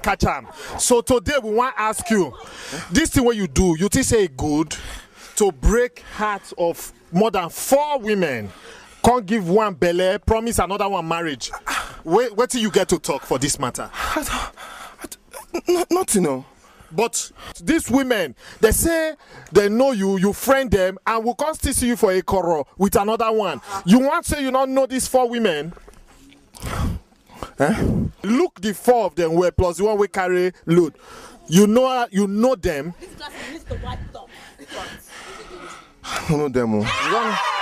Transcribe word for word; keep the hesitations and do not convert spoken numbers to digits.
catch am. So today we want to ask you, this thing what you do, you think say good to break hearts of more than four women, can't give one belle, promise another one marriage. Wait, wait till you get to talk for this matter. I don't, I don't, nothing, no. But these women, they say they know you, you friend them, and will come still see you for a quarrel with another one. You want to say you don't know these four women? Eh? Look, the four of them were plus the one we carry load. You know, you know them. I don't know them. Oh.